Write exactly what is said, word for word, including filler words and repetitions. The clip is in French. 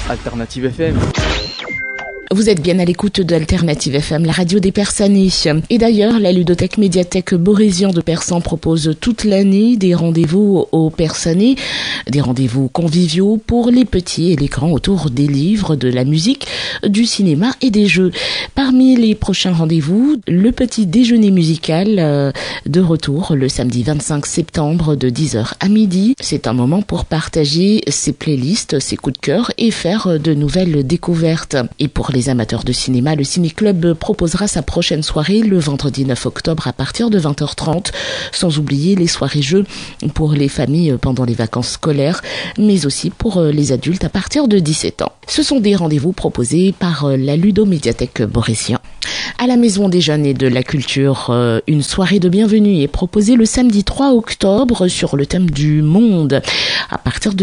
Alternative F M. Vous êtes bien à l'écoute d'Alternative F M, la radio des Persanais. Et d'ailleurs, la ludothèque médiathèque Borésian de Persan propose toute l'année des rendez-vous aux Persanais, des rendez-vous conviviaux pour les petits et les grands autour des livres, de la musique, du cinéma et des jeux. Parmi les prochains rendez-vous, le petit déjeuner musical euh, de retour le samedi vingt-cinq septembre de dix heures à midi. C'est un moment pour partager ses playlists, ses coups de cœur et faire de nouvelles découvertes. Et pour les amateurs de cinéma, le Ciné-Club proposera sa prochaine soirée le vendredi neuf octobre à partir de vingt heures trente, sans oublier les soirées-jeux pour les familles pendant les vacances scolaires, mais aussi pour les adultes à partir de dix-sept ans. Ce sont des rendez-vous proposés par la Ludomédiathèque Borésian. À la Maison des Jeunes et de la Culture, une soirée de bienvenue est proposée le samedi trois octobre sur le thème du monde à partir de